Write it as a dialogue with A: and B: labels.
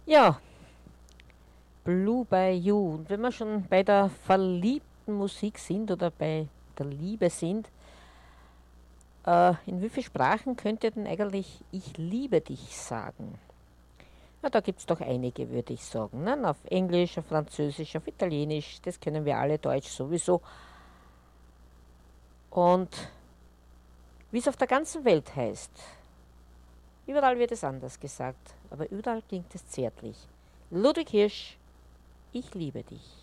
A: Ja, Blue by You. Und wenn wir schon bei der verliebten Musik sind oder bei der Liebe sind, in wie vielen Sprachen könnt ihr denn eigentlich Ich liebe dich sagen? Na, da gibt es doch einige, würde ich sagen. Ne? Auf Englisch, auf Französisch, auf Italienisch, das können wir alle, Deutsch sowieso. Und wie es auf der ganzen Welt heißt, überall wird es anders gesagt, aber überall klingt es zärtlich. Ludwig Hirsch, ich liebe dich.